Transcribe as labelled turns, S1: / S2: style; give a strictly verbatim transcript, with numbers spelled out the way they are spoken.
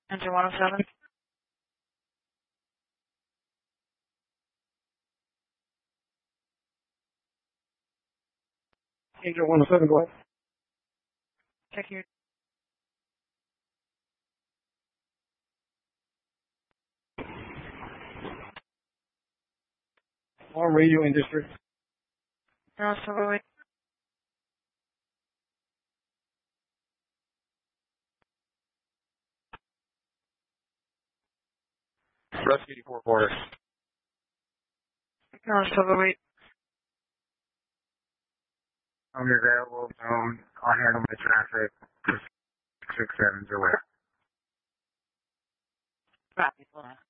S1: Enter one oh seven.
S2: Angel one oh seven, go ahead.
S1: Check your
S2: Alarm radio industry.
S1: no, so wait.
S3: Rush eighty-four quarter.
S1: No, so wait.
S3: I'm available zone. I'll handle my traffic. six seven's away.
S1: Copy. Hold on.